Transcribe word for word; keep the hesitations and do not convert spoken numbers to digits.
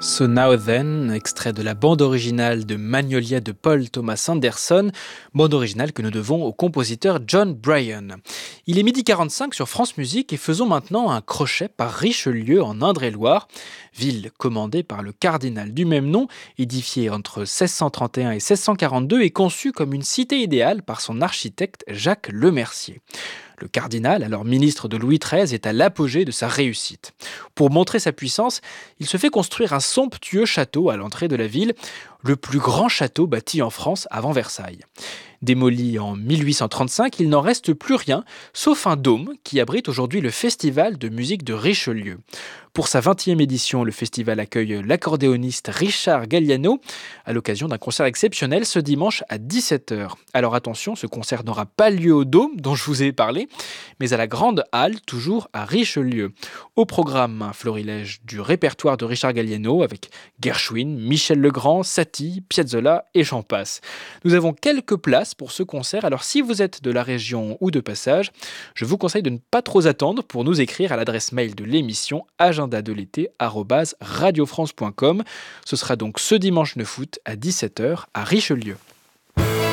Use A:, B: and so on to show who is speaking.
A: So Now Then, extrait de la bande originale de Magnolia de Paul Thomas Anderson, bande originale que nous devons au compositeur John Bryan. Il est midi quarante-cinq sur France Musique et faisons maintenant un crochet par Richelieu en Indre-et-Loire, ville commandée par le cardinal du même nom, édifiée entre seize cent trente et un et seize cent quarante-deux et conçue comme une cité idéale par son architecte Jacques Lemercier. Le cardinal, alors ministre de Louis treize, est à l'apogée de sa réussite. Pour montrer sa puissance, il se fait construire un somptueux château à l'entrée de la ville, le plus grand château bâti en France avant Versailles. Démoli en mille huit cent trente-cinq, il n'en reste plus rien, sauf un dôme qui abrite aujourd'hui le Festival de musique de Richelieu. Pour sa vingtième édition, le festival accueille l'accordéoniste Richard Galliano à l'occasion d'un concert exceptionnel ce dimanche à dix-sept heures. Alors attention, ce concert n'aura pas lieu au dôme dont je vous ai parlé, mais à la grande halle, toujours à Richelieu. Au programme, un florilège du répertoire de Richard Galliano avec Gershwin, Michel Legrand, Satie, Piazzolla et j'en passe. Nous avons quelques places pour ce concert, alors si vous êtes de la région ou de passage, je vous conseille de ne pas trop attendre pour nous écrire à l'adresse mail de l'émission agenda de l'été arobase radiofrance point com. Ce sera donc ce dimanche neuf août à dix-sept heures à Richelieu.